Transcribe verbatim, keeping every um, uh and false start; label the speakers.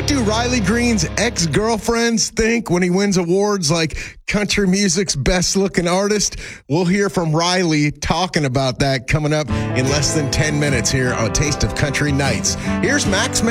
Speaker 1: What do Riley Green's ex-girlfriends think when he wins awards like country music's best looking artist? We'll hear from Riley talking about that coming up in less than ten minutes here on Taste of Country Nights. Here's Max